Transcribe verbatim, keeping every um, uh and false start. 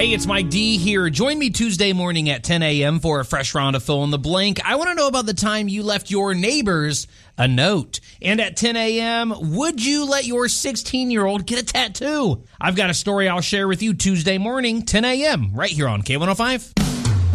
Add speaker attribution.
Speaker 1: Hey, it's Mike D here. Join me Tuesday morning at ten a.m. for a fresh round of Fill in the Blank. I want to know about the time you left your neighbors a note. And at ten a.m., would you let your sixteen-year-old get a tattoo? I've got a story I'll share with you Tuesday morning, ten a.m., right here on K one oh five.